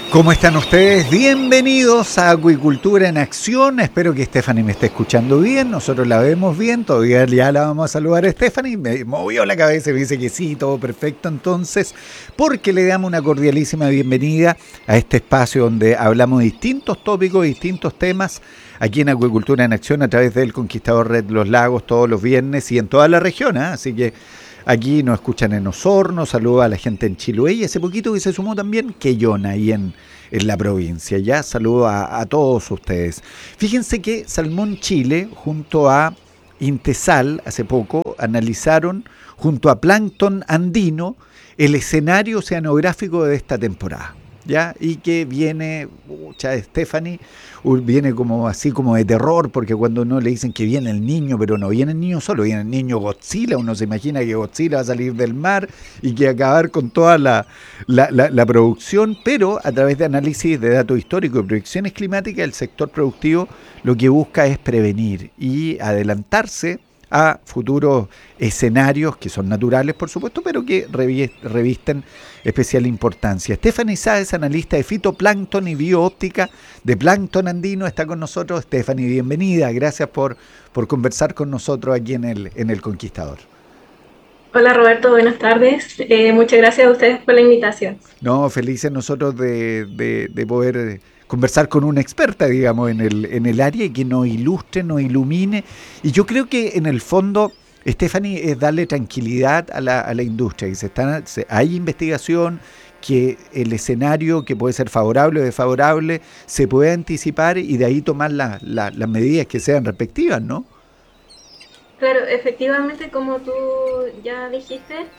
¿Cómo están ustedes? Bienvenidos a Acuicultura en Acción. Espero que Stephanie me esté escuchando bien. Nosotros la vemos bien. Todavía ya la vamos a saludar a Stephanie. Me movió la cabeza y me dice que sí, todo perfecto entonces. Porque le damos una cordialísima bienvenida a este espacio donde hablamos de distintos tópicos, distintos temas. Aquí en Acuicultura en Acción a través del Conquistador Red Los Lagos todos los viernes y en toda la región. Así que aquí nos escuchan en Osorno, saludo a la gente en Chiloé y hace poquito que se sumó también Quellona ahí en la provincia. Ya saludo a todos ustedes. Fíjense que Salmón Chile junto a Intesal hace poco analizaron junto a Plancton Andino el escenario oceanográfico de esta temporada. ¿Ya? Y que viene, Stephanie, viene como así como de terror, porque cuando uno le dicen que viene el niño, pero no viene el niño solo, viene el niño Godzilla, uno se imagina que Godzilla va a salir del mar y que acabar con toda la producción, pero a través de análisis de datos históricos y proyecciones climáticas, el sector productivo lo que busca es prevenir y adelantarse a futuros escenarios que son naturales, por supuesto, pero que revisten especial importancia. Stephanie Sáez, analista de fitoplancton y bioóptica de Plancton Andino, está con nosotros. Stephanie, bienvenida. Gracias por conversar con nosotros aquí en el Conquistador. Hola Roberto, buenas tardes. Muchas gracias a ustedes por la invitación. No, felices nosotros de poder conversar con una experta, digamos, en el área y que nos ilustre, nos ilumine. Y yo creo que en el fondo, Stephanie, es darle tranquilidad a la industria. Hay investigación, que el escenario que puede ser favorable o desfavorable se puede anticipar y de ahí tomar las medidas que sean respectivas, ¿no? Claro, efectivamente, como tú ya dijiste,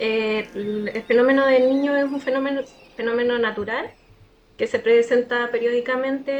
el fenómeno del niño es un fenómeno natural que se presenta periódicamente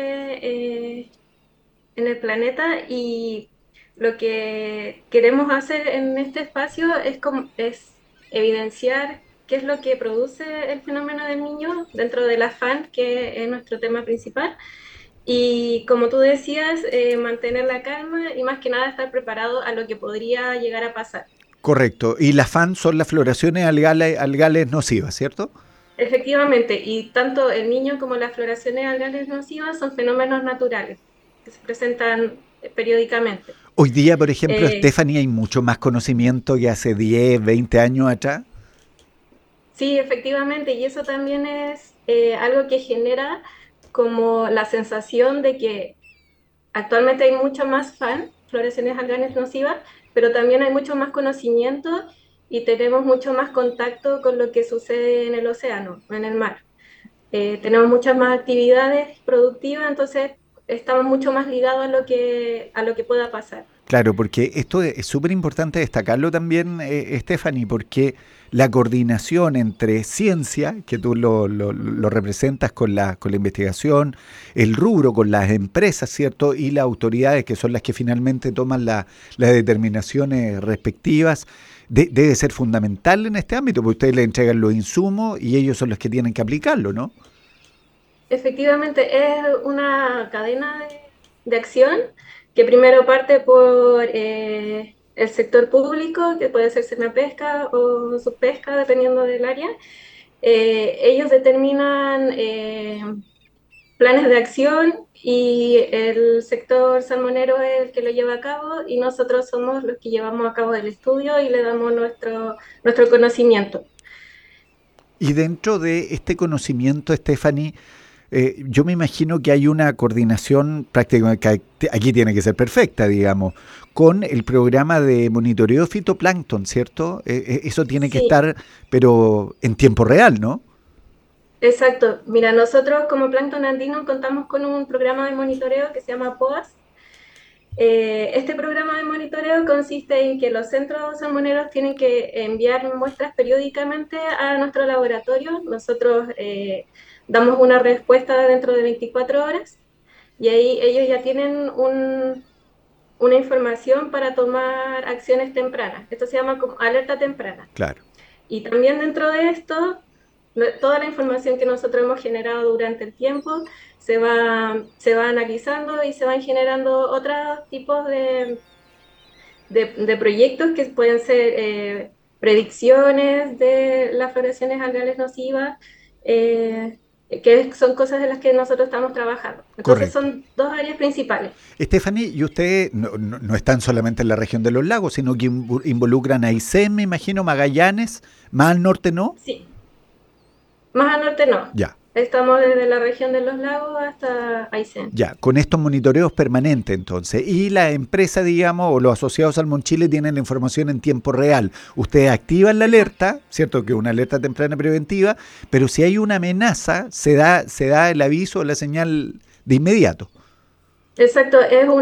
en el planeta y lo que queremos hacer en este espacio es evidenciar qué es lo que produce el fenómeno del niño dentro del afán, que es nuestro tema principal. Y como tú decías, mantener la calma y más que nada estar preparado a lo que podría llegar a pasar. Correcto. Y las FAN son las floraciones algales nocivas, ¿cierto? Efectivamente, y tanto el niño como las floraciones algales nocivas son fenómenos naturales que se presentan periódicamente. Hoy día, por ejemplo, Eh, Stephanie, hay mucho más conocimiento que hace 10, 20 años atrás. sí, efectivamente, y eso también es algo que genera como la sensación de que actualmente hay mucho más floraciones alganes nocivas, pero también hay mucho más conocimiento y tenemos mucho más contacto con lo que sucede en el océano, en el mar. Tenemos muchas más actividades productivas, entonces estamos mucho más ligados a lo que pueda pasar. Claro, porque esto es súper importante destacarlo también, Stephanie, porque la coordinación entre ciencia, que tú lo representas con la investigación, el rubro con las empresas, ¿cierto? Y las autoridades, que son las que finalmente toman las determinaciones respectivas, debe ser fundamental en este ámbito, porque ustedes le entregan los insumos y ellos son los que tienen que aplicarlo, ¿no? Efectivamente, es una cadena de acción que primero parte por el sector público, que puede ser Senapesca o Subpesca, dependiendo del área. Ellos determinan planes de acción y el sector salmonero es el que lo lleva a cabo y nosotros somos los que llevamos a cabo el estudio y le damos nuestro conocimiento. Y dentro de este conocimiento, Stephanie, yo me imagino que hay una coordinación prácticamente, que aquí tiene que ser perfecta, digamos, con el programa de monitoreo fitoplancton, ¿cierto? Eso tiene que Sí, estar, pero en tiempo real, ¿no? exacto. Mira, nosotros como Plancton Andino contamos con un programa de monitoreo que se llama POAS. Este programa de monitoreo consiste en que los centros salmoneros tienen que enviar muestras periódicamente a nuestro laboratorio. Nosotros damos una respuesta dentro de 24 horas y ahí ellos ya tienen una información para tomar acciones tempranas. Esto se llama como alerta temprana. Claro. Y también dentro de esto, toda la información que nosotros hemos generado durante el tiempo se va analizando y se van generando otros tipos de proyectos que pueden ser predicciones de las floraciones algales nocivas, eh, que son cosas en las que nosotros estamos trabajando. Entonces Correcto. son dos áreas principales. Stephanie, y ustedes no están solamente en la región de los lagos, sino que involucran a Aysén, me imagino, Magallanes, más al norte no. Sí, más al norte no. Ya, Estamos desde la región de los lagos hasta Aysén. ya, con estos monitoreos permanentes entonces. Y la empresa, digamos, o los asociados al Monchile tienen la información en tiempo real. Ustedes activan la alerta, ¿cierto? Que es una alerta temprana preventiva, pero si hay una amenaza, se da el aviso o la señal de inmediato. Exacto,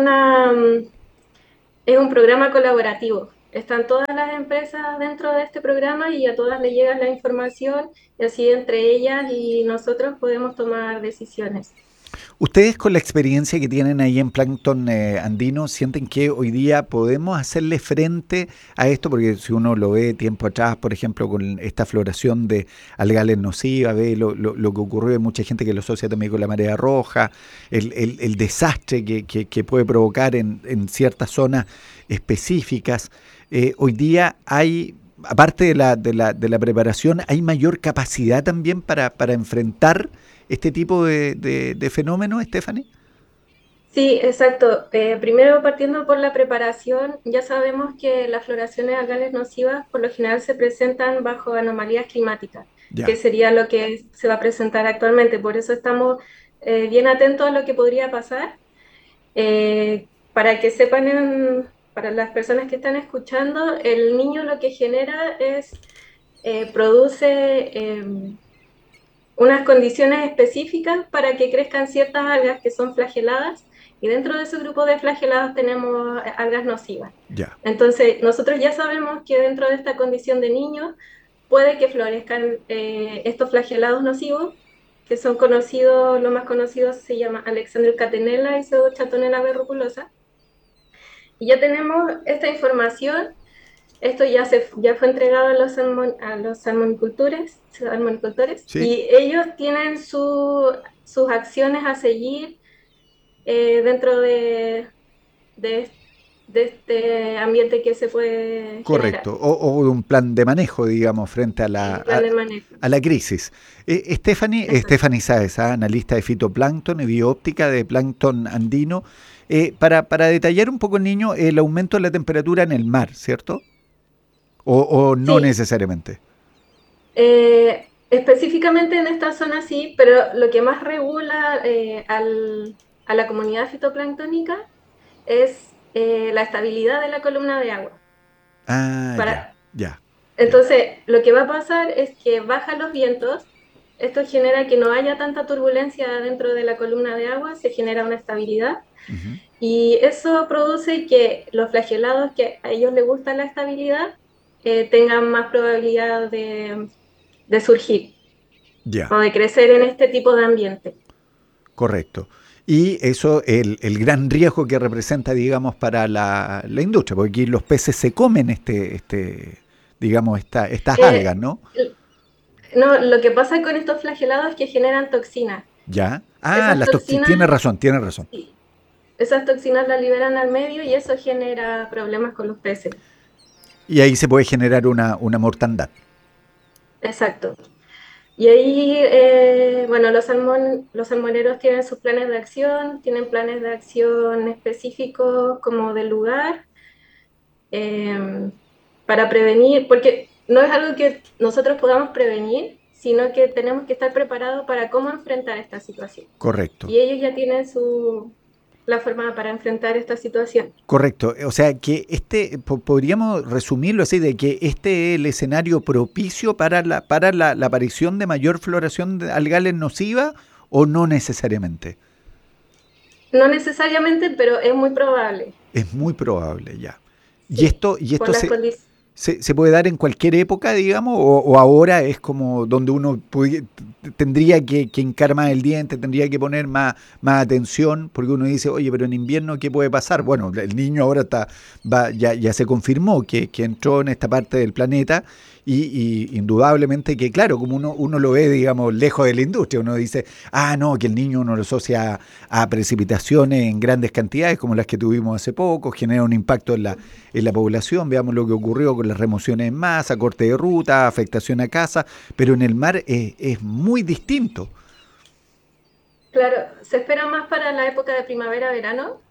es un programa colaborativo. Están todas las empresas dentro de este programa y a todas les llega la información y así entre ellas y nosotros podemos tomar decisiones. Ustedes con la experiencia que tienen ahí en Plankton Andino, ¿sienten que hoy día podemos hacerle frente a esto? Porque si uno lo ve tiempo atrás, por ejemplo, con esta floración de algales nocivas, ve lo que ocurrió, hay mucha gente que lo asocia también con la marea roja, el desastre que puede provocar en ciertas zonas específicas. Hoy día hay, aparte de la preparación, hay mayor capacidad también para enfrentar este tipo de fenómenos, Stephanie. Sí, exacto. Primero, partiendo por la preparación, ya sabemos que las floraciones algales nocivas por lo general se presentan bajo anomalías climáticas, que Ya, sería lo que se va a presentar actualmente. Por eso estamos bien atentos a lo que podría pasar. Para que sepan, para las personas que están escuchando, el niño lo que genera es, produce unas condiciones específicas para que crezcan ciertas algas que son flageladas y dentro de ese grupo de flagelados tenemos algas nocivas. ya, Entonces, nosotros ya sabemos que dentro de esta condición de niño puede que florezcan estos flagelados nocivos, que son conocidos, los más conocidos se llama Alexander catenella y Pseudochatonella verruculosa. Y ya tenemos esta información. Esto ya fue entregado a los salmonicultores sí, y ellos tienen sus acciones a seguir dentro de, de este ambiente que se puede correcto. generar, O de un plan de manejo, digamos, frente a el plan de manejo. a la crisis. Exacto. Stephanie Sáez, analista de fitoplancton y bióptica de plancton andino, para detallar un poco el niño, el aumento de la temperatura en el mar, ¿cierto? O no Sí, necesariamente. específicamente en esta zona sí, pero lo que más regula a la comunidad fitoplanctónica es la estabilidad de la columna de agua. Ah, ya, Para, ya, ya. entonces, lo que va a pasar es que bajan los vientos, esto genera que no haya tanta turbulencia dentro de la columna de agua, se genera una estabilidad Ujú. y eso produce que los flagelados que a ellos les gusta la estabilidad tengan más probabilidad de surgir Ya. o de crecer en este tipo de ambiente. Correcto. Y eso, el gran riesgo que representa, digamos, para la industria, porque aquí los peces se comen digamos, estas algas, Eh, ¿no? no, lo que pasa con estos flagelados es que generan toxinas. ¿Ya? Ah, Esas tiene toxinas, razón, tiene razón. sí, esas toxinas las liberan al medio y eso genera problemas con los peces. Y ahí se puede generar una mortandad. Exacto. Y ahí, bueno, los salmoneros tienen sus planes de acción, tienen planes de acción específicos como del lugar, eh, para prevenir, porque no es algo que nosotros podamos prevenir, sino que tenemos que estar preparados para cómo enfrentar esta situación. Correcto. Y ellos ya tienen la forma para enfrentar esta situación. Correcto. O sea, que podríamos resumirlo así, de que este es el escenario propicio para la aparición de mayor floración de algales nociva o no necesariamente. No necesariamente, pero es muy probable. Es muy probable ya. Y Sí, esto, y por esto las se, condiciones. se puede dar en cualquier época, digamos, o ahora es como donde uno tendría que hincar más el diente, tendría que poner más atención, porque uno dice, oye, pero en invierno, ¿qué puede pasar? Bueno, el niño ahora ya se confirmó que entró en esta parte del planeta y indudablemente que, claro, como uno lo ve, digamos, lejos de la industria, uno dice, no, que el niño uno lo asocia a precipitaciones en grandes cantidades, como las que tuvimos hace poco, genera un impacto en la población, veamos lo que ocurrió con las remociones en masa, corte de ruta, afectación a casa, pero en el mar es muy distinto. Claro, se espera más para la época de primavera-verano,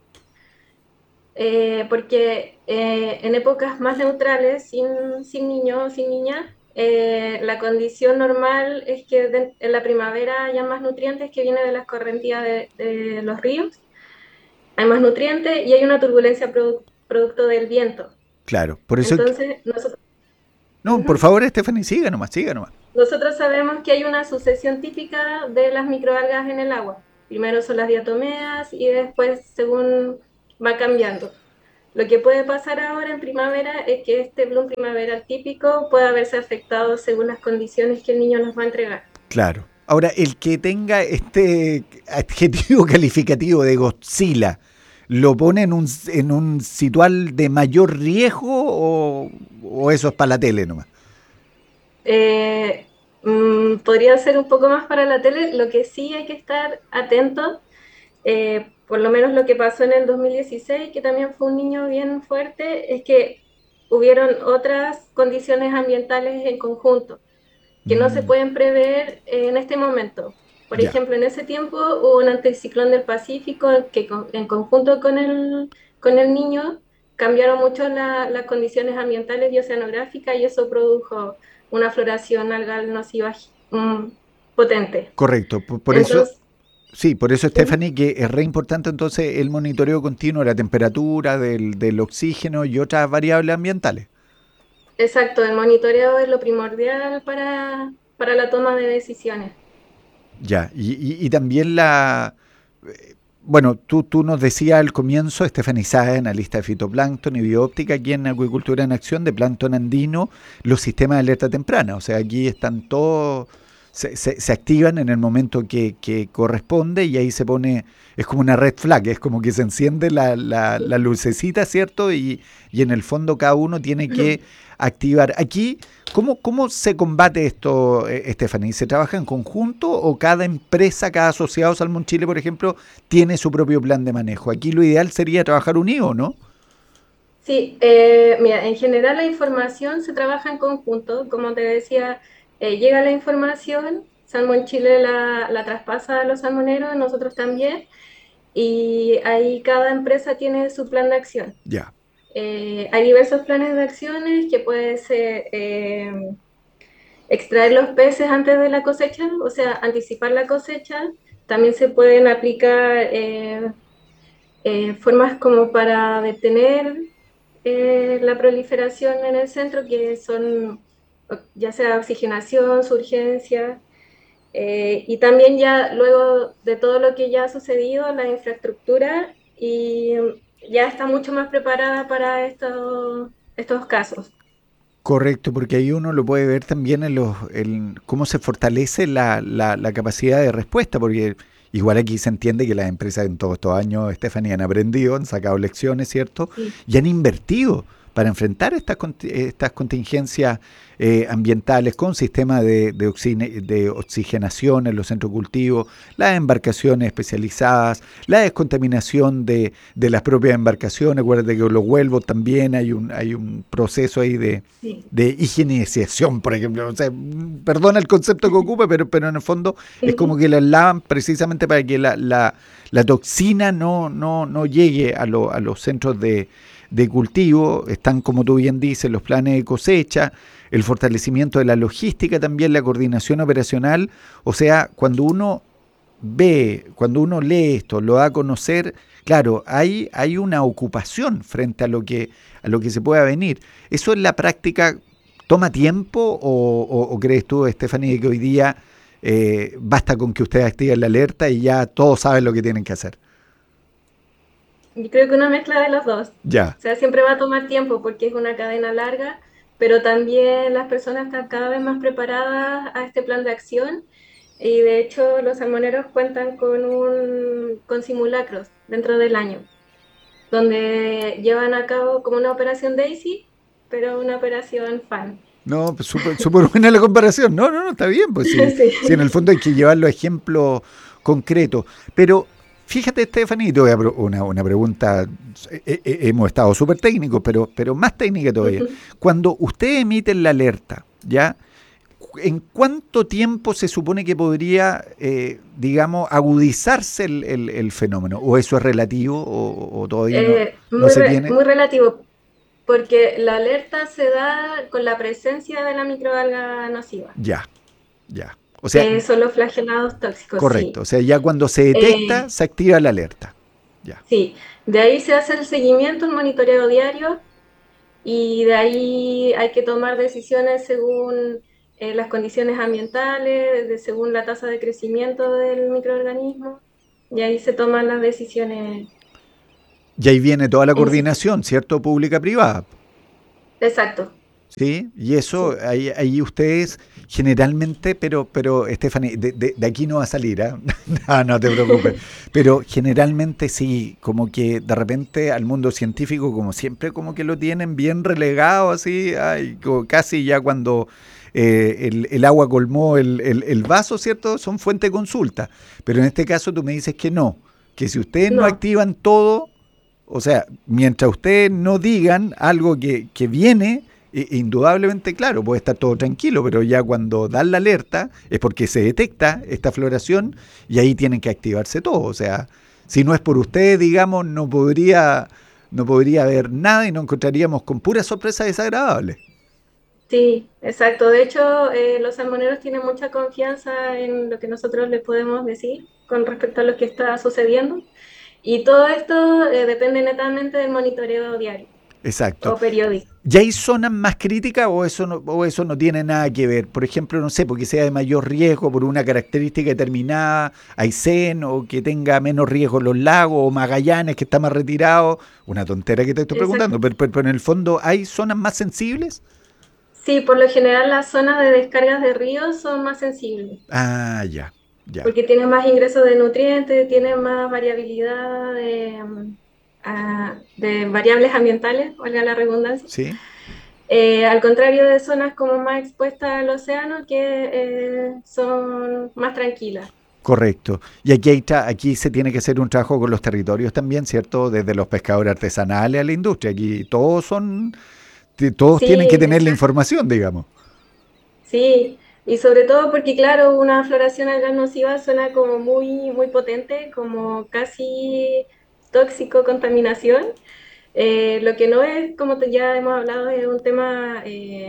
porque en épocas más neutrales, sin niños, sin niñas, la condición normal es que en la primavera haya más nutrientes que vienen de la escorrentía de los ríos, hay más nutrientes y hay una turbulencia producto del viento. Claro, por eso... Entonces, No, por favor, Stephanie, siga nomás, siga nomás. nosotros sabemos que hay una sucesión típica de las microalgas en el agua. Primero son las diatomeas y después según va cambiando. Lo que puede pasar ahora en primavera es que este bloom primaveral típico pueda verse afectado según las condiciones que el niño nos va a entregar. Claro. Ahora, el que tenga este adjetivo calificativo de Godzilla, ¿lo pone en un situal de mayor riesgo o eso es para la tele nomás? Eh, Podría ser un poco más para la tele, lo que sí hay que estar atento, por lo menos lo que pasó en el 2016, que también fue un niño bien fuerte, es que hubieron otras condiciones ambientales en conjunto que no se Mm, pueden prever en este momento. Por ya, ejemplo, en ese tiempo hubo un anticiclón del Pacífico que en conjunto con el niño cambiaron mucho las condiciones ambientales y oceanográficas y eso produjo una floración algal nociva potente. correcto. Por eso, Entonces, sí, por eso, ¿sí? Stephanie, que es re importante entonces el monitoreo continuo de la temperatura, del oxígeno y otras variables ambientales. Exacto, el monitoreo es lo primordial para la toma de decisiones. Ya, y también bueno, tú nos decías al comienzo, Stephanie Sáez, analista de fitoplancton y bioóptica aquí en Acuicultura en Acción, de plancton andino, los sistemas de alerta temprana. O sea, aquí están todos, se activan en el momento que corresponde y ahí se pone, es como una red flag, es como que se enciende la lucecita, ¿cierto? Y en el fondo cada uno tiene que activar. Aquí, ¿cómo se combate esto, Stephanie? ¿Se trabaja en conjunto o cada empresa, cada asociado Salmón Chile, por ejemplo, tiene su propio plan de manejo? Aquí lo ideal sería trabajar unido, ¿no? Sí, mira, en general la información se trabaja en conjunto, como te decía, llega la información, Salmón Chile la traspasa a los salmoneros, nosotros también, y ahí cada empresa tiene su plan de acción. Ya. Hay diversos planes de acciones que puede ser extraer los peces antes de la cosecha, o sea, anticipar la cosecha, también se pueden aplicar formas como para detener la proliferación en el centro, que son ya sea oxigenación, surgencia, y también ya luego de todo lo que ya ha sucedido, la infraestructura y ya está mucho más preparada para estos casos. Correcto, porque ahí uno lo puede ver también en cómo se fortalece la capacidad de respuesta, porque igual aquí se entiende que las empresas en todos estos años, Stephanie, han aprendido, han sacado lecciones, ¿cierto? Sí. Y han invertido para enfrentar estas contingencias ambientales con sistemas de oxigenación en los centros cultivos, las embarcaciones especializadas, la descontaminación de las propias embarcaciones. Acuérdate que los huelvos también hay un proceso ahí Sí. de higienización, por ejemplo. O sea, perdona el concepto que ocupe, pero en el fondo es como que las lavan precisamente para que la toxina no llegue a los centros de cultivo. Están, como tú bien dices, los planes de cosecha, el fortalecimiento de la logística también, la coordinación operacional. O sea, cuando uno lee esto, lo da a conocer, claro, hay una ocupación frente a lo que se pueda venir. ¿Eso en la práctica toma tiempo o crees tú, Stephanie, que hoy día basta con que ustedes activen la alerta y ya todos saben lo que tienen que hacer? Yo creo que una mezcla de los dos. Ya. O sea, siempre va a tomar tiempo porque es una cadena larga, pero también las personas están cada vez más preparadas a este plan de acción y de hecho los salmoneros cuentan con simulacros dentro del año, donde llevan a cabo como una operación Daisy, pero una operación FAN. No, pues súper buena la comparación. No, está bien, pues sí, sí, en el Sí. fondo hay que llevarlo a ejemplos concretos. Pero fíjate, Stephanie, te voy a una pregunta. Hemos estado súper técnicos, pero más técnica todavía. Ujú. Cuando ustedes emiten la alerta, ¿ya? ¿En cuánto tiempo se supone que podría, digamos, agudizarse el fenómeno? ¿O eso es relativo o todavía no se tiene? Muy relativo, porque la alerta se da con la presencia de la microalga nociva, Ya, ya. O sea, que son los flagelados tóxicos, correcto. sí. O sea, ya cuando se detecta, Eh, se activa la alerta. Ya. sí, de ahí se hace el seguimiento, el monitoreo diario, y de ahí hay que tomar decisiones según las condiciones ambientales, según la tasa de crecimiento del microorganismo, y ahí se toman las decisiones Y ahí viene toda la en sí. coordinación, ¿cierto? Pública-privada. Exacto, Sí, y eso, sí. ahí ustedes generalmente, pero Stephanie, de aquí no va a salir, ¿ah? No, no te preocupes. Pero generalmente sí, como que de repente al mundo científico, como siempre, como que lo tienen bien relegado, así, ay, casi ya cuando el agua colmó el vaso, ¿cierto? Son fuente de consulta. Pero en este caso tú me dices que si ustedes no No, activan todo, o sea, mientras ustedes no digan algo que viene, indudablemente, claro, puede estar todo tranquilo, pero ya cuando dan la alerta es porque se detecta esta floración y ahí tienen que activarse todo. O sea, si no es por ustedes, digamos, no podría haber nada y nos encontraríamos con puras sorpresas desagradables. sí, exacto. De hecho, los salmoneros tienen mucha confianza en lo que nosotros les podemos decir con respecto a lo que está sucediendo. Y todo esto depende netamente del monitoreo diario Exacto. o periódico. ¿Ya hay zonas más críticas o eso no tiene nada que ver? Por ejemplo, no sé, porque sea de mayor riesgo por una característica determinada, Aysén, o que tenga menos riesgo los lagos, o Magallanes, que está más retirado. Una tontera que te estoy preguntando, Exacto. pero en el fondo, ¿hay zonas más sensibles? Sí, por lo general las zonas de descargas de ríos son más sensibles, Ah, ya, ya. porque tienen más ingresos de nutrientes, tienen más variabilidad de variables ambientales, valga la redundancia. ¿Sí? Al contrario de zonas como más expuestas al océano, que son más tranquilas. Correcto. Y aquí se tiene que hacer un trabajo con los territorios también, ¿cierto? Desde los pescadores artesanales a la industria. Aquí todos tienen que Sí, tener la exacto. información, digamos. Sí, y sobre todo porque, claro, una floración alga nociva suena como muy, muy potente, como casi tóxico, contaminación. Lo que no es, como ya hemos hablado, es un tema,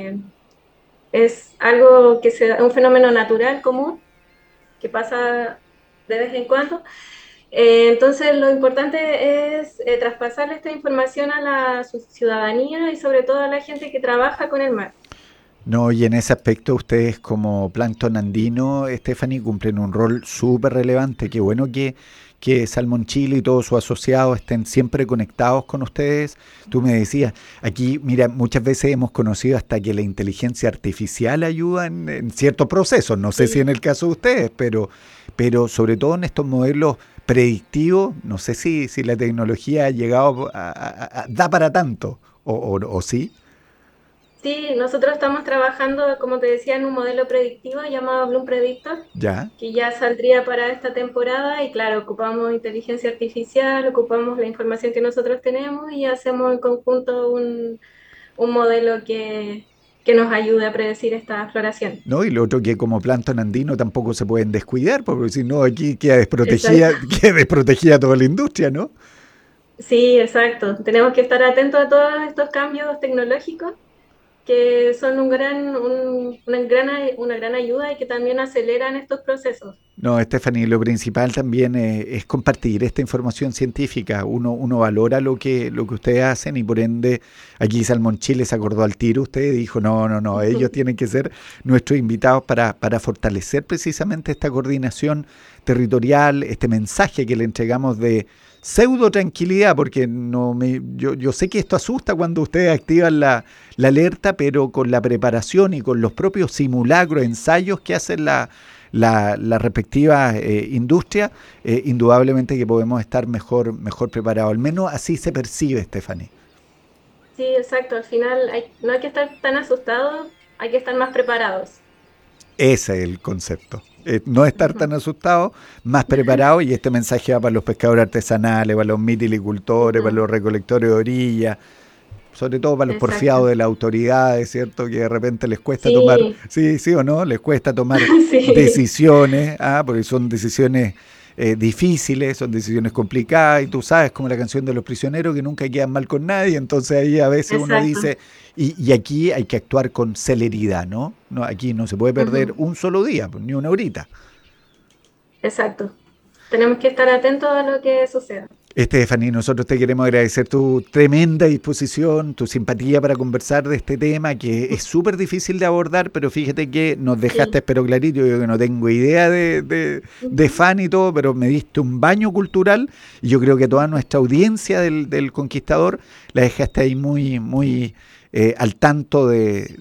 es algo que un fenómeno natural común que pasa de vez en cuando. Entonces, lo importante es traspasarle esta información a la ciudadanía y sobre todo a la gente que trabaja con el mar. No, y en ese aspecto ustedes como Plancton Andino, Stephanie, cumplen un rol súper relevante. Qué bueno que Salmon Chile y todos sus asociados estén siempre conectados con ustedes. Tú me decías, aquí, mira, muchas veces hemos conocido hasta que la inteligencia artificial ayuda en ciertos procesos. No sé si en Sí. el caso de ustedes, pero sobre todo en estos modelos predictivos, no sé si la tecnología ha llegado da para tanto, o sí, Sí, nosotros estamos trabajando, como te decía, en un modelo predictivo llamado Bloom Predictor, ya. que ya saldría para esta temporada y claro, ocupamos inteligencia artificial, ocupamos la información que nosotros tenemos y hacemos en conjunto un modelo que nos ayude a predecir esta floración. ¿No? Y lo otro que como plancton andino tampoco se pueden descuidar, porque si no aquí queda Exacto. desprotegida, queda desprotegida toda la industria, ¿no? Sí, exacto. Tenemos que estar atentos a todos estos cambios tecnológicos que son una gran ayuda y que también aceleran estos procesos. No, Stephanie, lo principal también es compartir esta información científica. Uno valora lo que ustedes hacen y por ende aquí Salmón Chile se acordó al tiro. Usted dijo, no, no, no, ellos tienen que ser nuestros invitados para fortalecer precisamente esta coordinación territorial, este mensaje que le entregamos de pseudo tranquilidad, porque yo sé que esto asusta cuando ustedes activan la alerta, pero con la preparación y con los propios simulacros, ensayos que hacen la respectiva industria, indudablemente que podemos estar mejor preparados. Al menos así se percibe, Stephanie. Sí, exacto. Al final no hay que estar tan asustados, hay que estar más preparados. Ese es el concepto. No estar tan asustado, más preparado, y este mensaje va para los pescadores artesanales, para los mitilicultores, para Ujú. los recolectores de orilla. sobre todo para los Exacto. porfiados de las autoridades, ¿cierto? Que de repente les cuesta tomar, Sí, sí o no, les cuesta tomar sí, decisiones, porque son decisiones difíciles, son decisiones complicadas, y tú sabes, como la canción de los prisioneros, que nunca quedan mal con nadie, entonces ahí a veces uno exacto. dice, y aquí hay que actuar con celeridad, ¿no? No, aquí no se puede perder Ujú, un solo día, pues, ni una horita. exacto. Tenemos que estar atentos a lo que suceda. Stephanie, nosotros te queremos agradecer tu tremenda disposición, tu simpatía para conversar de este tema que es súper difícil de abordar, pero fíjate que nos dejaste, Sí. pero clarito, yo que no tengo idea de Ujú. fan y todo, pero me diste un baño cultural y yo creo que toda nuestra audiencia del Conquistador la dejaste ahí muy, muy al tanto